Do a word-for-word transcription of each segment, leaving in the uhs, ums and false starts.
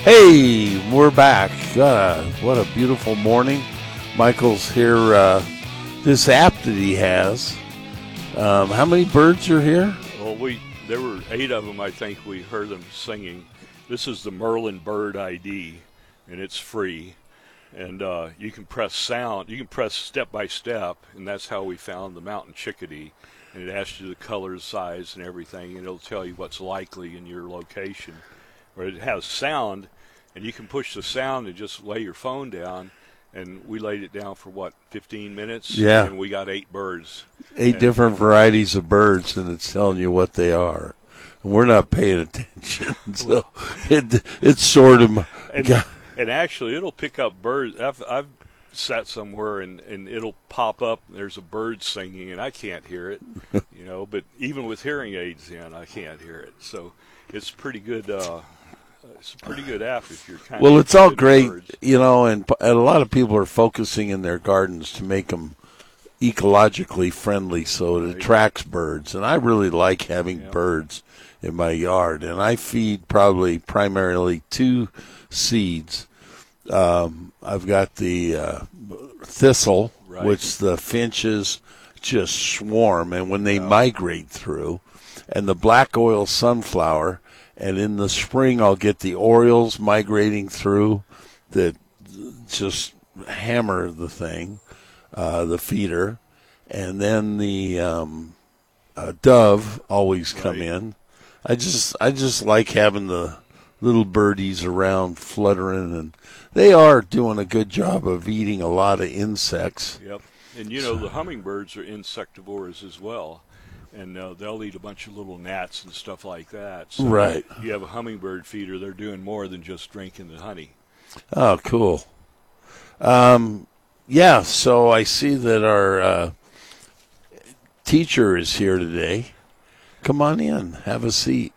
Hey, we're back. Uh, what a beautiful morning. Michael's here. Uh, this app that he has. Um, how many birds are here? Well, we there were eight of them. I think we heard them singing. This is the Merlin Bird I D, and it's free. And uh, you can press sound. You can press step by step, and that's how we found the mountain chickadee. And it asks you the color, size, and everything, and it'll tell you what's likely in your location. Or it has sound, and you can push the sound and just lay your phone down. And we laid it down for, what, fifteen minutes? Yeah. And we got eight birds. Eight and, different varieties of birds, and it's telling you what they are. And we're not paying attention, so it, it's sort of... And, and actually, it'll pick up birds. I've, I've sat somewhere, and, and it'll pop up, and there's a bird singing, and I can't hear it, you know. But even with hearing aids in, I can't hear it. So it's pretty good... Uh, It's a pretty good app if you're kind well, of... Well, it's all great, birds. you know, and, and a lot of people are focusing in their gardens to make them ecologically friendly so it right. attracts birds. And I really like having yeah. birds in my yard. And I feed probably primarily two seeds. Um, I've got the uh, thistle, right. which the finches just swarm, and when they yeah. migrate through, and the black oil sunflower. And in the spring, I'll get the orioles migrating through that just hammer the thing, uh, the feeder. And then the um, uh, dove always come right. in. I just I just like having the little birdies around fluttering. And they are doing a good job of eating a lot of insects. Yep. And, you know, so. the hummingbirds are insectivores as well. And uh, they'll eat a bunch of little gnats and stuff like that. So right. if you have a hummingbird feeder, they're doing more than just drinking the honey. Oh, cool. Um, yeah, so I see that our uh, teacher is here today. Come on in. Have a seat.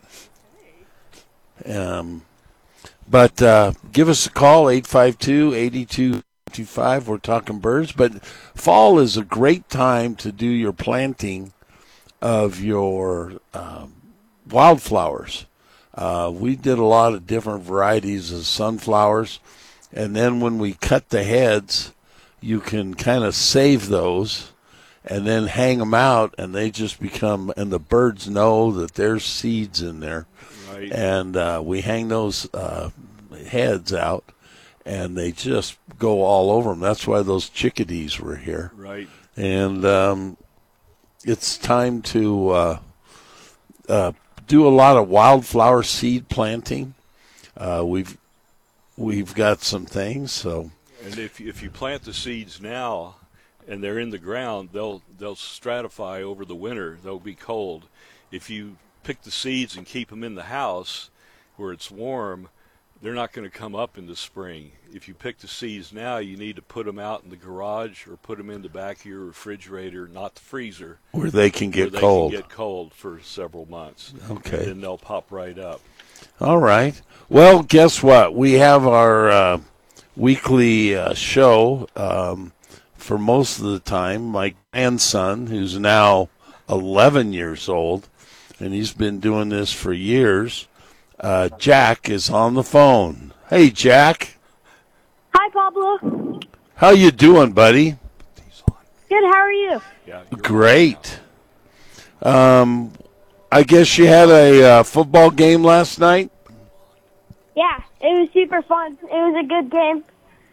Um, but uh, give us a call, eight five two, eight two two five. We're talking birds. But fall is a great time to do your planting of your um, wildflowers. Uh, we did a lot of different varieties of sunflowers, and then when we cut the heads, you can kind of save those and then hang them out, and they just become, and the birds know that there's seeds in there. Right. And uh, we hang those uh, heads out, and they just go all over them. That's why those chickadees were here. Right. And um, it's time to uh, uh, do a lot of wildflower seed planting. Uh, we've we've got some things. So, and if if you plant the seeds now, and they're in the ground, they'll they'll stratify over the winter. They'll be cold. If you pick the seeds and keep them in the house where it's warm, they're not going to come up in the spring. If you pick the seeds now, you need to put them out in the garage or put them in the back of your refrigerator, not the freezer. Where they can get where they cold. Can get cold for several months. Okay. And then they'll pop right up. All right. Well, guess what? We have our uh, weekly uh, show um, for most of the time. My grandson, who's now eleven years old, and he's been doing this for years, Uh, Jack is on the phone. Hey, Jack. Hi, Pablo. How you doing, buddy? Good. How are you? Yeah, great. Um, I guess you had a uh, football game last night? Yeah, it was super fun. It was a good game.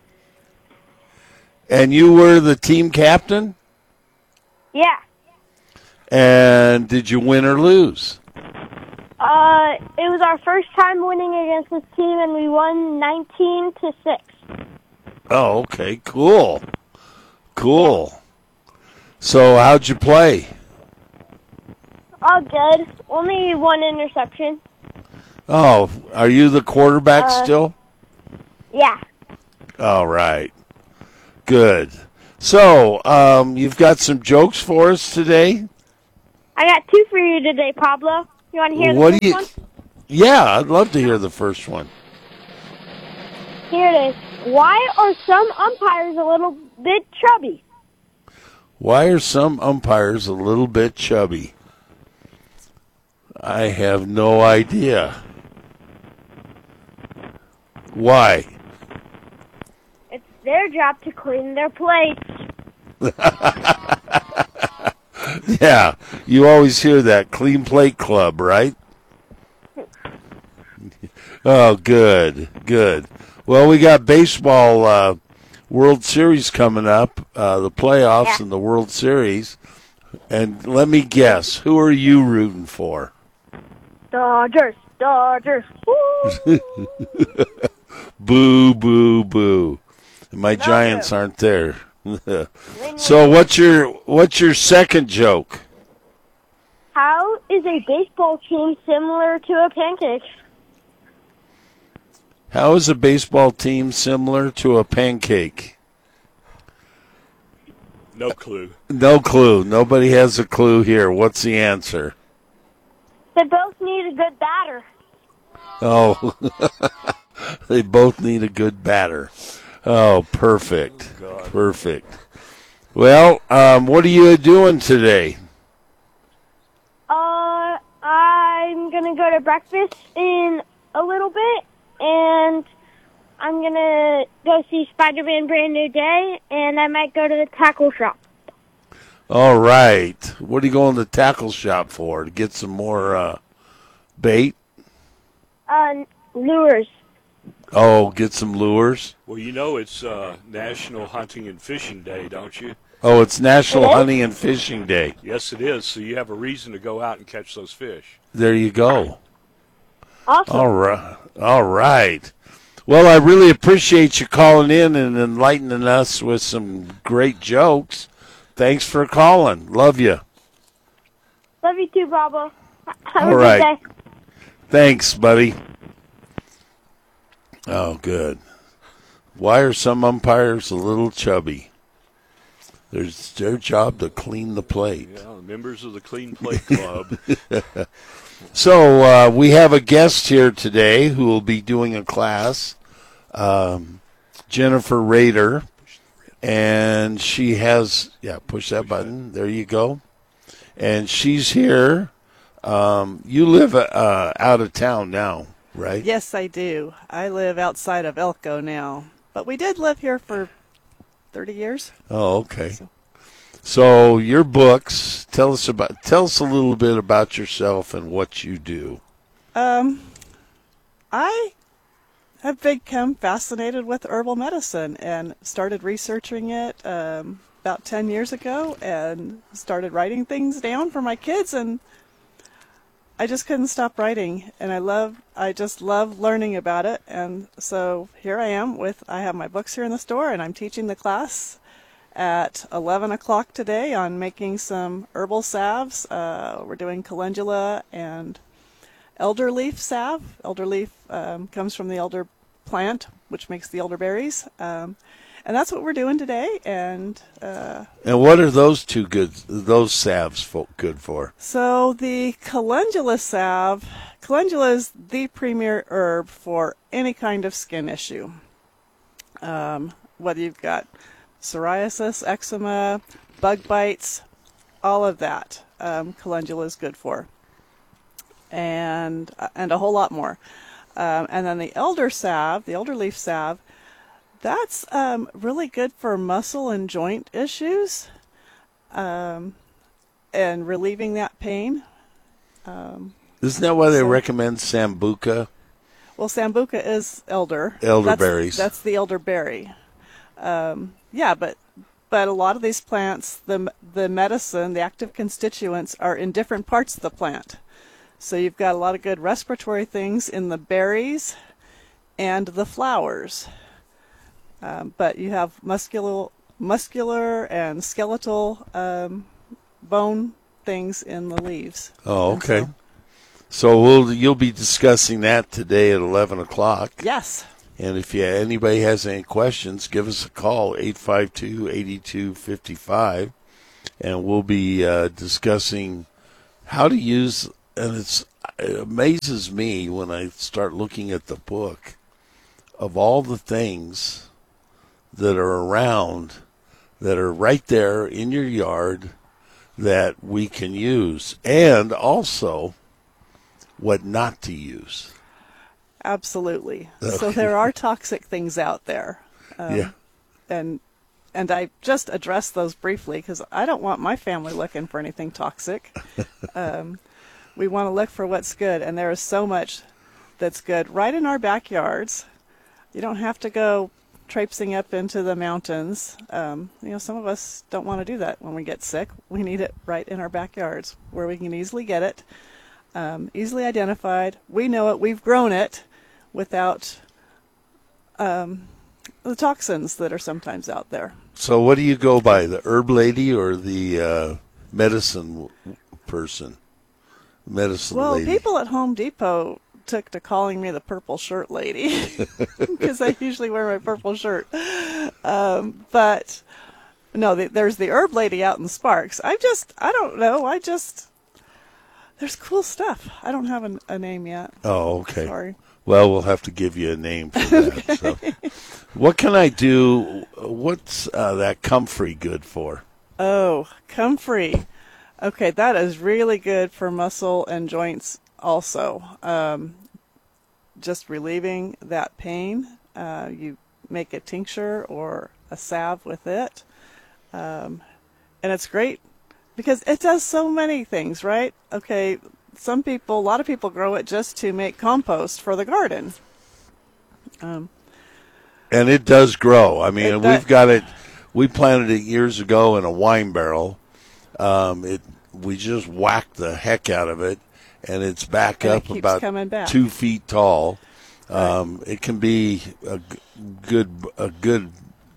And you were the team captain? Yeah. And did you win or lose? Uh, it was our first time winning against this team, and we won nineteen to six. Oh, okay, cool, cool. So, how'd you play? Oh, good. Only one interception. Oh, are you the quarterback uh, still? Yeah. All right, good. So, um, you've got some jokes for us today? I got two for you today, Pablo. You want to hear the what first do you, one? Yeah, I'd love to hear the first one. Here it is. Why are some umpires a little bit chubby? Why are some umpires a little bit chubby? I have no idea. Why? It's their job to clean their plates. Yeah, you always hear that. Clean Plate Club, right? Oh, good, good. Well, we got baseball uh, World Series coming up, uh, the playoffs Yeah. and the World Series. And let me guess, who are you rooting for? Dodgers, Dodgers. Woo! Boo, boo, boo. My No, Giants no. aren't there. Win, So win. what's your what's your second joke? How is a baseball team similar to a pancake? How is a baseball team similar to a pancake? No clue. No clue. Nobody has a clue here. What's the answer? They both need a good batter. Oh, they both need a good batter. Oh, perfect. Perfect. Well, um, what are you doing today? Uh, I'm gonna go to breakfast in a little bit, and I'm gonna go see Spider-Man Brand New Day, and I might go to the tackle shop. All right. What are you going to the tackle shop for? To get some more uh, bait? Uh, lures. Oh, get some lures? Well, you know it's uh, National Hunting and Fishing Day, don't you? Oh, it's National It is? Hunting and Fishing Day. Yes, it is. So you have a reason to go out and catch those fish. There you go. Awesome. All right. All right. Well, I really appreciate you calling in and enlightening us with some great jokes. Thanks for calling. Love you. Love you too, Baba. Have All a right. good day. Thanks, buddy. Oh, good. Why are some umpires a little chubby? There's their job to clean the plate. Yeah, members of the Clean Plate Club. So uh, we have a guest here today who will be doing a class, um, Jennifer Rader, and she has, yeah, push that button. There you go. And she's here. Um, you live uh, out of town now, right? Yes, I do. I live outside of Elko now, but we did live here for thirty years. Oh, okay. So your books, tell us about, tell us a little bit about yourself and what you do. Um, I have become fascinated with herbal medicine and started researching it um, about ten years ago and started writing things down for my kids, and I just couldn't stop writing, and I love, I just love learning about it. And so here I am with, I have my books here in the store, and I'm teaching the class at eleven o'clock today on making some herbal salves. Uh, we're doing calendula and elderleaf salve. Elderleaf um, comes from the elder plant, which makes the elderberries. Um, and that's what we're doing today. And uh, And what are those two good, those salves fo- good for? so the calendula salve, calendula is the premier herb for any kind of skin issue. Um, whether you've got psoriasis, eczema, bug bites, all of that, um, calendula is good for. And, and a whole lot more. Um, and then the elder salve, the elder leaf salve, that's um, really good for muscle and joint issues um, and relieving that pain. Um, Isn't that why they So- recommend Sambuca? well, Sambuca is elder. Elderberries. That's, that's the elderberry. Um, yeah, but but a lot of these plants, the the medicine, the active constituents are in different parts of the plant. So you've got a lot of good respiratory things in the berries and the flowers. Um, but you have muscular, muscular and skeletal um, bone things in the leaves. Oh, And okay. so- So we'll you'll be discussing that today at eleven o'clock. yes. And if you, anybody has any questions, give us a call, eight five two, eight two five five, and we'll be uh, discussing how to use, and it's, it amazes me when I start looking at the book of all the things that are around, that are right there in your yard that we can use, and also what not to use. Absolutely. Okay. So there are toxic things out there. Um, yeah. And and I just addressed those briefly because I don't want my family looking for anything toxic. um, we want to look for what's good, and there is so much that's good right in our backyards. You don't have to go traipsing up into the mountains. Um, you know, some of us don't want to do that when we get sick. We need it right in our backyards where we can easily get it, um, easily identified. We know it. We've grown it without um, the toxins that are sometimes out there. So what do you go by, the herb lady or the uh, medicine person? Medicine well, lady. Well, people at Home Depot took to calling me the purple shirt lady because I usually wear my purple shirt. Um, but no, the, there's the herb lady out in Sparks. I just, I don't know. I just, there's cool stuff. I don't have a, a name yet. Oh, okay. Sorry. Well, we'll have to give you a name for that. Okay. So, what can I do? What's uh, that comfrey good for? Oh, comfrey. Okay, that is really good for muscle and joints also. Um, just relieving that pain. Uh, you make a tincture or a salve with it. Um, and it's great because it does so many things, right? Okay, some people, a lot of people grow it just to make compost for the garden. Um, and it does grow. I mean, it, we've that, got it, we planted it years ago in a wine barrel. Um, it we just whacked the heck out of it, and it's back and up it about back. two feet tall. Um, right. It can be a good a good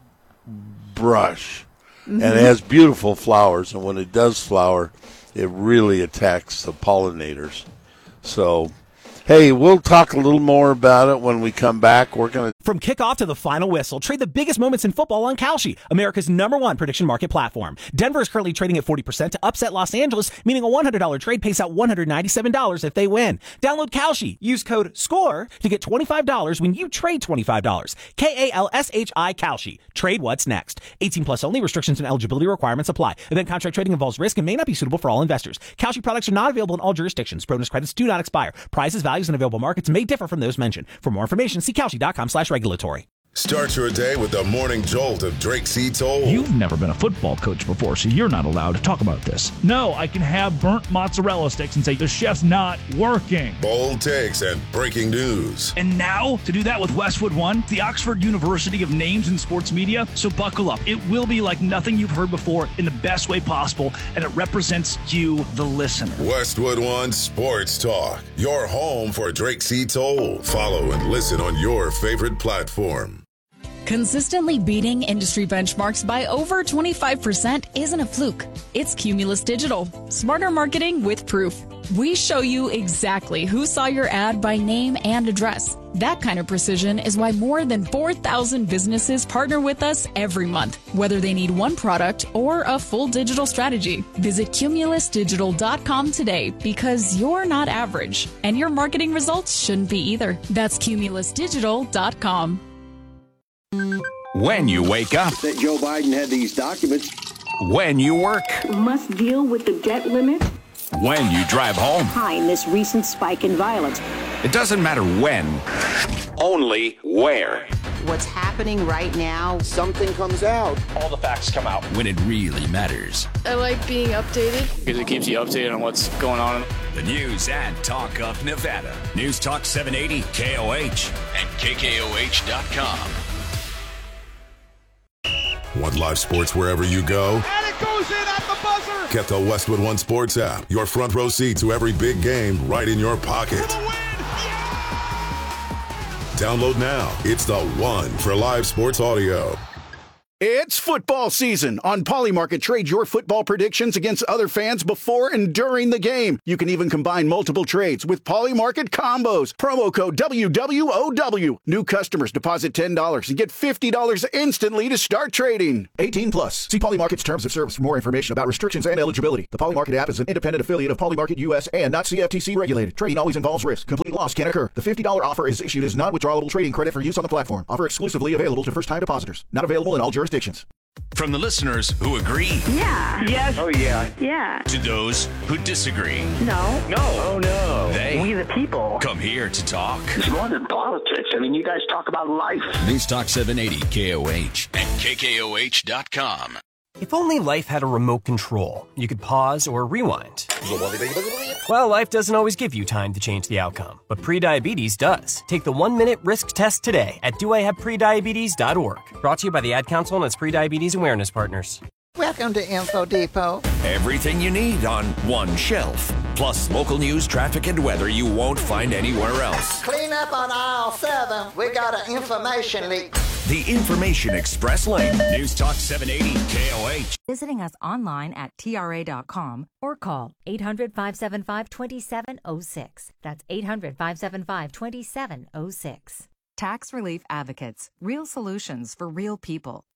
brush, mm-hmm. and it has beautiful flowers. And when it does flower, it really attacks the pollinators. So, hey, we'll talk a little more about it when we come back. We're going to. From kickoff to the final whistle, trade the biggest moments in football on Kalshi, America's number one prediction market platform. Denver is currently trading at forty percent to upset Los Angeles, meaning a one hundred dollars trade pays out one hundred ninety-seven dollars if they win. Download Kalshi. Use code SCORE to get twenty-five dollars when you trade twenty-five dollars. K A L S H I Kalshi. Trade what's next. eighteen plus only. Restrictions and eligibility requirements apply. Event contract trading involves risk and may not be suitable for all investors. Kalshi products are not available in all jurisdictions. Bonus credits do not expire. Prizes, values, and available markets may differ from those mentioned. For more information, see Kalshi.com slash regulatory. Start your day with the morning jolt of Drake Seatold. You've never been a football coach before, so you're not allowed to talk about this. No, I can have burnt mozzarella sticks and say the chef's not working. Bold takes and breaking news. And now, to do that with Westwood One, the Oxford University of names in sports media. So buckle up. It will be like nothing you've heard before in the best way possible, and it represents you, the listener. Westwood One Sports Talk, your home for Drake Seatold. Follow and listen on your favorite platform. Consistently beating industry benchmarks by over twenty-five percent isn't a fluke. It's Cumulus Digital. Smarter marketing with proof. We show you exactly who saw your ad by name and address. That kind of precision is why more than four thousand businesses partner with us every month, whether they need one product or a full digital strategy. Visit Cumulus Digital dot com today because you're not average, and your marketing results shouldn't be either. That's Cumulus Digital dot com. When you wake up. That Joe Biden had these documents. When you work. Must deal with the debt limit. When you drive home. Behind this recent spike in violence. It doesn't matter when, only where. What's happening right now, something comes out. All the facts come out. When it really matters. I like being updated. Because it keeps you updated on what's going on. The news and talk of Nevada. News Talk seven eighty K O H and K K O H dot com. Want live sports wherever you go? And it goes in at the buzzer! Get the Westwood One Sports app. Your front row seat to every big game right in your pocket. For the win! Yeah! Download now. It's the one for live sports audio. It's football season. On Polymarket, trade your football predictions against other fans before and during the game. You can even combine multiple trades with Polymarket combos. Promo code W W O W. New customers deposit ten dollars and get fifty dollars instantly to start trading. eighteen plus. See Polymarket's terms of service for more information about restrictions and eligibility. The Polymarket app is an independent affiliate of Polymarket U S and not C F T C regulated. Trading always involves risk. Complete loss can occur. The fifty dollars offer is issued as non-withdrawable trading credit for use on the platform. Offer exclusively available to first-time depositors. Not available in all jurisdictions. From the listeners who agree. Yeah. Yes. Oh, yeah. Yeah. To those who disagree. No. No. Oh, no. They We the people. come here to talk. It's more than politics. I mean, you guys talk about life. News Talk seven eighty K O H and K K O H dot com. If only life had a remote control, you could pause or rewind. Well, life doesn't always give you time to change the outcome, but prediabetes does. Take the one-minute risk test today at do I have prediabetes dot org. Brought to you by the Ad Council and its prediabetes awareness partners. Welcome to Info Depot. Everything you need on one shelf. Plus local news, traffic, and weather you won't find anywhere else. Clean up on aisle seven. We got an information leak. The Information Express Lane. News Talk seven eighty K O H. Visiting us online at T R A dot com or call eight hundred, five seven five, two seven zero six. That's eight hundred, five seven five, two seven zero six. Tax Relief Advocates. Real solutions for real people.